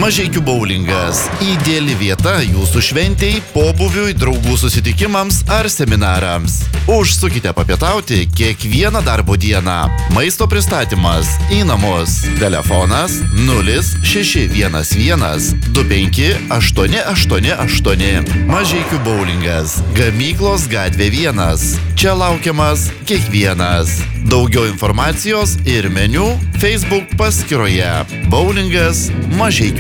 Mažeikių boulingas – ideali vieta jūsų šventei, pobūviui, draugų susitikimams ar seminarams. Užsukite papietauti kiekvieną darbo dieną. Maisto pristatymas į namus. Telefonas 0611 25 888. Mažeikių boulingas – Gamyklos gatvė 1. Čia laukiamas kiekvienas. Daugiau informacijos ir meniu Facebook paskyroje. Boulingas Mažeikiuose.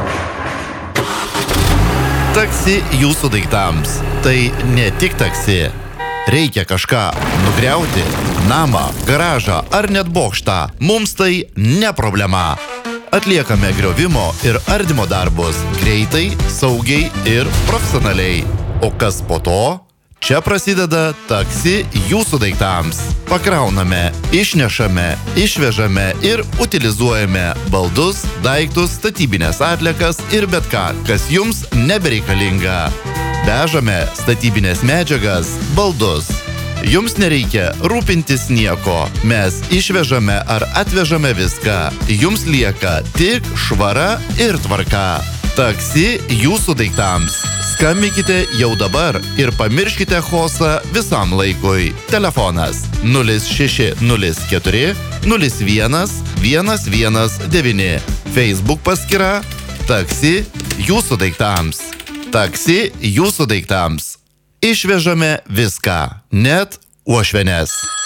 Taksi jūsų daiktams. Tai ne tik taksi. Reikia kažką nugriauti, namą, garažą ar net bokštą. Mums tai ne problema. Atliekame griovimo ir ardymo darbus greitai, saugiai ir profesionaliai. O kas po to? Čia prasideda taksi jūsų daiktams. Pakrauname, išnešame, išvežame ir utilizuojame baldus, daiktus, statybinės atliekas ir bet ką, kas jums nebereikalinga. Vežame statybinės medžiagas, baldus. Jums nereikia rūpintis nieko. Mes išvežame ar atvežame viską. Jums lieka tik švara ir tvarka. Taksi jūsų daiktams. Skambinkite jau dabar ir pamirškite chaosą visam laikui. Telefonas 0604 01 119. Facebook paskyra Taksi jūsų daiktams. Taksi jūsų daiktams. Išvežame viską, net uošvenes.